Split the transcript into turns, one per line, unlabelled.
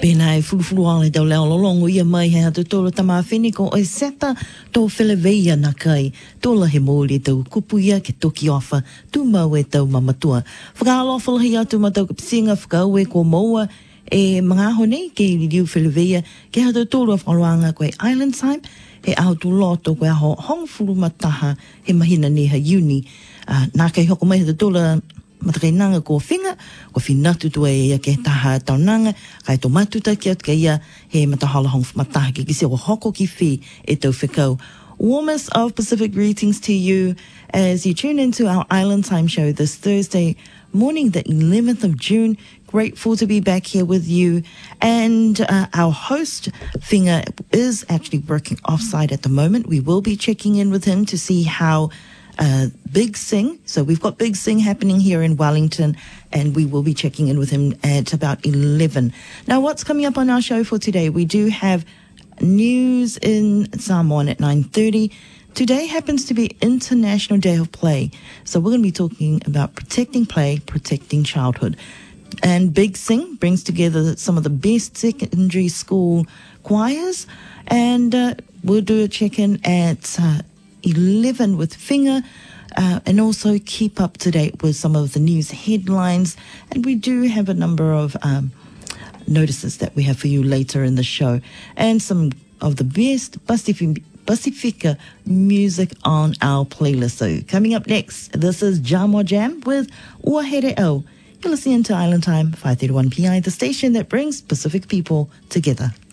Pena e fulufulu ale tau leo lolongo ia mai hea tu tolo tama wheniko o seta tō wheleweia na kai. Tōla he mōli tau kupu ia ke toki ofa tu mau e tau mamatua. Whakaalofa atu matau kapisinga whakaue ko maua e mga hone ke liu wheleweia ke hea tu tolo whaloanga koe Island Time he aho tu loto koe aho hongfuru mataha he mahina ni ha uni. Nā kei hoko mai he tu tola matakeinanga ko whinga, ko whinatu tua e ia ke taha taunanga, kai tō matuta ki atu ke ia he matahala hong mataha ki kisi o hoko ki whi e tau whikau. Warmest of Pacific greetings to you as you tune into our Island Time show this Thursday morning, the 11th of June. Grateful to be back here with you. And our host, Whinga, is actually working offsite at the moment. We will be checking in with him to see how Big Sing. So we've got Big Sing happening here in Wellington, and we will be checking in with him at about 11. Now, what's coming up on our show for today? We do have news in Samoan at 9:30. Today happens to be International Day of Play. So we're going to be talking about protecting play, protecting childhood. And Big Sing brings together some of the best secondary school choirs. And we'll do a check-in at 11 with Whinga, and also keep up to date with some of the news headlines. And we do have a number of notices that we have for you later in the show, and some of the best Pasifika music on our playlist. So coming up next, this is Jamo Jam with Uahere O. You're listening to Island Time, 5:31 PI, the station that brings Pacific people together.